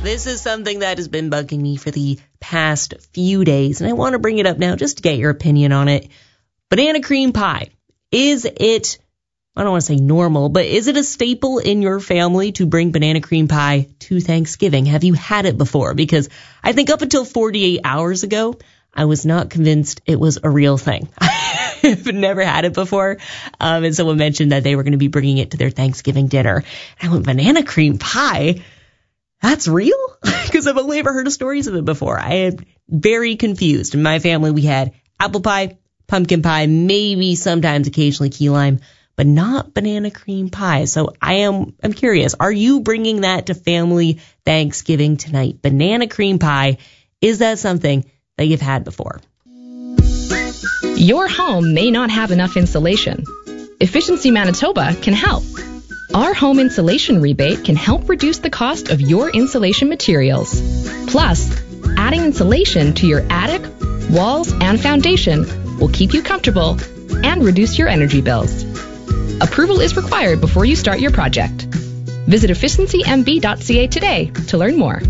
this is something that has been bugging me for the past few days, and I want to bring it up now just to get your opinion on it. Banana cream pie. Is it, I don't want to say normal, but is it a staple in your family to bring banana cream pie to Thanksgiving? Have you had it before? Because I think up until 48 hours ago, I was not convinced it was a real thing. I've never had it before. And someone mentioned that they were going to be bringing it to their Thanksgiving dinner. And I went, banana cream pie? That's real? Because I've only ever heard of stories of it before. I am very confused. In my family, we had apple pie, pumpkin pie, maybe sometimes occasionally key lime, but not banana cream pie. So I'm curious, are you bringing that to family Thanksgiving tonight? Banana cream pie, is that something that you've had before? Your home may not have enough insulation. Efficiency Manitoba can help. Our home insulation rebate can help reduce the cost of your insulation materials. Plus, adding insulation to your attic, walls, and foundation will keep you comfortable and reduce your energy bills. Approval is required before you start your project. Visit efficiencymb.ca today to learn more.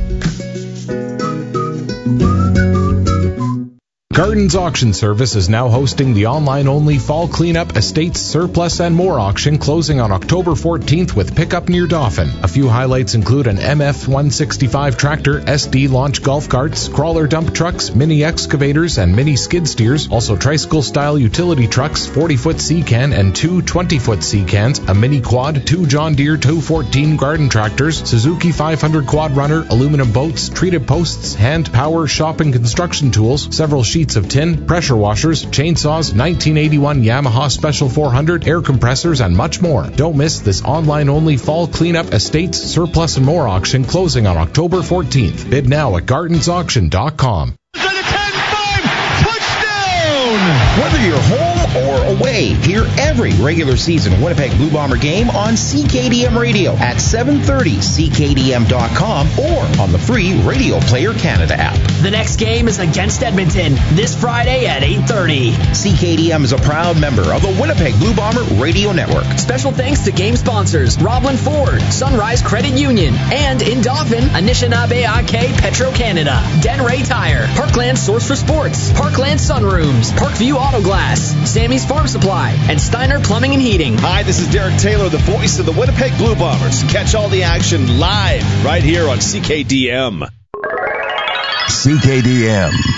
Gardens Auction Service is now hosting the online-only Fall Cleanup, Estates, Surplus, and More auction closing on October 14th with pickup near Dauphin. A few highlights include an MF-165 tractor, SD launch golf carts, crawler dump trucks, mini excavators, and mini skid steers, also tricycle-style utility trucks, 40-foot C-can, and two 20-foot C-cans, a mini quad, two John Deere 214 garden tractors, Suzuki 500 quad runner, aluminum boats, treated posts, hand power, shop and construction tools, several sheets of tin, pressure washers, chainsaws, 1981 Yamaha Special 400, air compressors, and much more. Don't miss this online-only Fall Cleanup, Estates, Surplus, and More auction closing on October 14th. Bid now at gardensauction.com. Whether you're home or away, hear every regular season Winnipeg Blue Bomber game on CKDM Radio at 7:30, ckdm.com, or on the free Radio Player Canada app. The next game is against Edmonton this Friday at 8:30. CKDM is a proud member of the Winnipeg Blue Bomber Radio Network. Special thanks to game sponsors Roblin Ford, Sunrise Credit Union, and in Dauphin, Anishinaabe Ake Petro Canada, Denray Tire, Parkland Source for Sports, Parkland Sunrooms, Parkview Auto Glass, Sammy's Farm Supply, and Steiner Plumbing and Heating. Hi, this is Derek Taylor, the voice of the Winnipeg Blue Bombers. Catch all the action live right here on CKDM. CKDM.